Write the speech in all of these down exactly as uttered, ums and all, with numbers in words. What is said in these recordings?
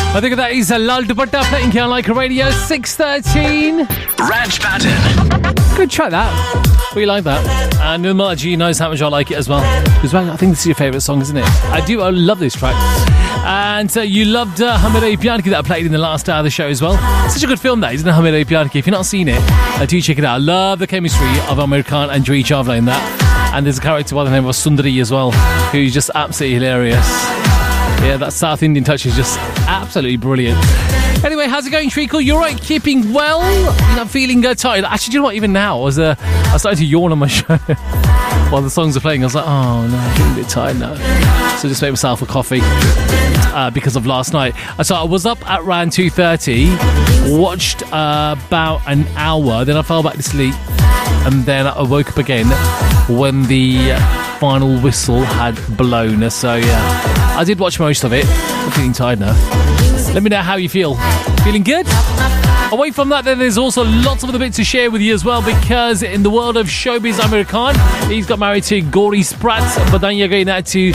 I think that is a Lal Dupatta playing here on Like Radio six thirteen. Raj Pattern. Good, try that. We like that. And Nirmala knows how much I like it as well. Because I think this is your favourite song, isn't it? I do. I love this track. And uh, you loved uh, Hamida Bianchi that I played in the last hour of the show as well. Such a good film, that, isn't it, Hamida Bianchi? If you've not seen it, uh, do check it out. I love the chemistry of Amir Khan and Juhi Chawla in that. And there's a character by the name of Sundari as well, who's just absolutely hilarious. Yeah, that South Indian touch is just absolutely brilliant. Anyway, how's it going, Treacle? You're right, keeping well? You're not feeling uh, tired? Actually, do you know what? Even now, I was uh, I started to yawn on my show while the songs are playing. I was like, oh no, I'm getting a bit tired now. So I just made myself a coffee uh, because of last night. So I was up at around two thirty, watched uh, about an hour, then I fell back to sleep, and then I woke up again when the final whistle had blown. So yeah, I did watch most of it. I'm feeling tired now. Let me know how you feel. Feeling good? Away from that, then there's also lots of other bits to share with you as well, because in the world of showbiz, Amir Khan, he's got married to Gauri Sprat, but then you're going out to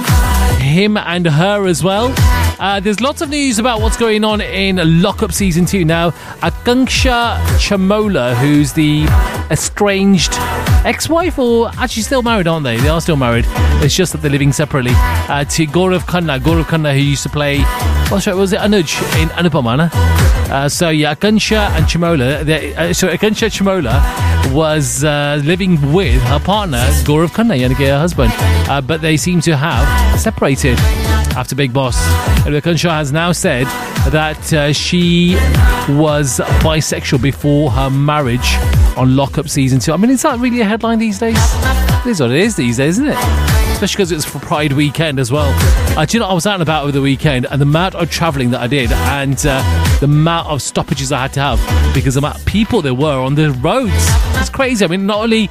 him and her as well. Uh, there's lots of news about what's going on in Lock Up Season two now. Akanksha Chamola, who's the estranged ex-wife, or actually still married, aren't they? They are still married. It's just that they're living separately. Uh, to Gaurav Khanna. Gaurav Khanna, who used to play, what's right, was it Anuj in Anupama? Uh, so yeah, Akanksha and Chamola. Uh, so Akanksha Chamola was uh, living with her partner, Gaurav Khanna, yani her husband. Uh, but they seem to have separated after Big Boss. And Akanksha has now said that uh, she was bisexual before her marriage on Lock Up Season two. I mean, is that really a headline these days? It is what it is these days, isn't it? Especially because it's for Pride weekend as well. Uh, do you know, I was out and about over the weekend, and the amount of travelling that I did, and uh, the amount of stoppages I had to have because the amount of people there were on the roads. It's crazy. I mean, not only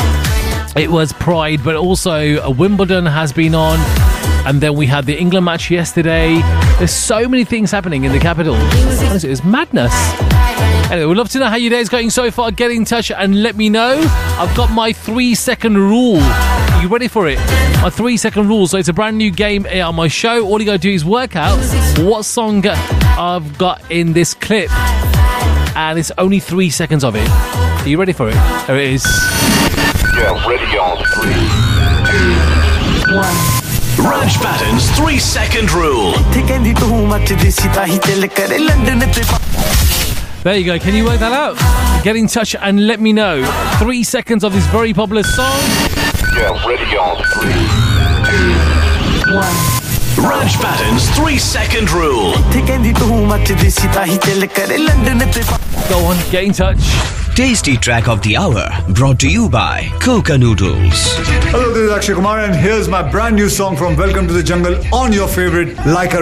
it was Pride, but also uh, Wimbledon has been on, and then we had the England match yesterday. There's so many things happening in the capital. Honestly, it's madness. Anyway, we'd love to know how your day's going so far. Get in touch and let me know. I've got my three second rule. Are you ready for it? My three second rule. So it's a brand new game on my show. All you gotta do is work out what song I've got in this clip, and it's only three seconds of it. Are you ready for it? There it is. Yeah, ready on three, two, one. Raj Pattern's three second rule. There you go. Can you work that out? Get in touch and let me know. Three seconds of this very popular song. Yeah, ready on three, two, one. Raj Pattern's three second rule. Go on, get in touch. Tasty track of the hour brought to you by Coca Noodles. Hello, this is Akshay Kumar, and here's my brand new song from Welcome to the Jungle on your favorite Like a